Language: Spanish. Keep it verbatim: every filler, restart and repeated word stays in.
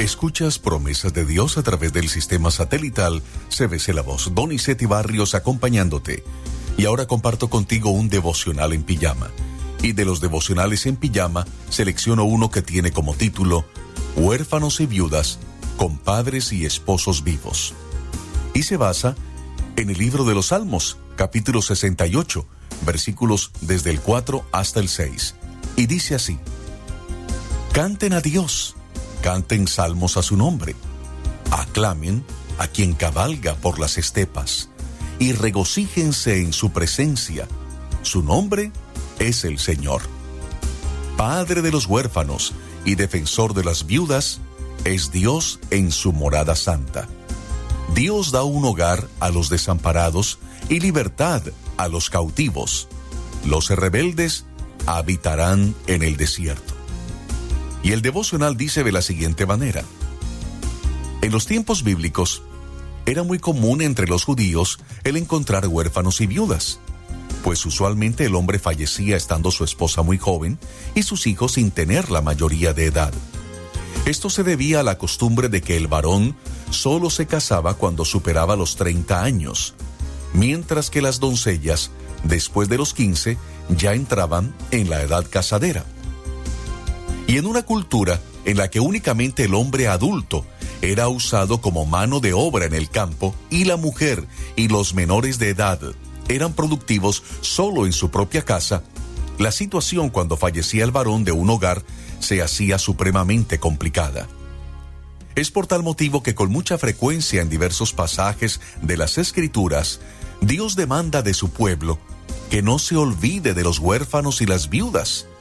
Escuchas Promesas de Dios a través del sistema satelital C B C La Voz. Donizete Barrios acompañándote. Y ahora comparto contigo un devocional en pijama. Y de los devocionales en pijama, selecciono uno que tiene como título Huérfanos y viudas con padres y esposos vivos. Y se basa en el libro de los Salmos, capítulo sesenta y ocho, versículos desde el cuatro hasta el seis. Y dice así: Canten a Dios, canten salmos a su nombre, aclamen a quien cabalga por las estepas, y regocíjense en su presencia. Su nombre es el Señor. Padre de los huérfanos y defensor de las viudas, es Dios en su morada santa. Dios da un hogar a los desamparados y libertad a los cautivos. Los rebeldes habitarán en el desierto. Y el devocional dice de la siguiente manera: en los tiempos bíblicos, era muy común entre los judíos el encontrar huérfanos y viudas, pues usualmente el hombre fallecía estando su esposa muy joven y sus hijos sin tener la mayoría de edad. Esto se debía a la costumbre de que el varón solo se casaba cuando superaba los treinta años, mientras que las doncellas, después de los quince, ya entraban en la edad casadera. Y en una cultura en la que únicamente el hombre adulto era usado como mano de obra en el campo y la mujer y los menores de edad eran productivos solo en su propia casa, la situación cuando fallecía el varón de un hogar se hacía supremamente complicada. Es por tal motivo que con mucha frecuencia en diversos pasajes de las Escrituras, Dios demanda de su pueblo que no se olvide de los huérfanos y las viudas,